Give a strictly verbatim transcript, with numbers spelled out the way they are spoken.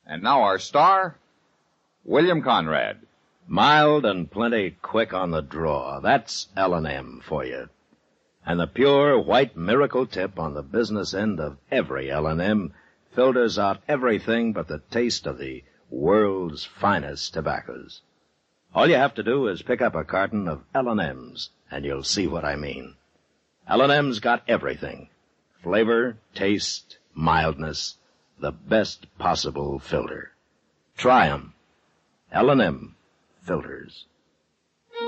And now our star, William Conrad. Mild and plenty quick on the draw. That's L and M for you. And the pure white miracle tip on the business end of every L and M filters out everything but the taste of the world's finest tobaccos. All you have to do is pick up a carton of L and M's, and you'll see what I mean. L and M's got everything. Flavor, taste, mildness, the best possible filter. Try 'em. L and M filters.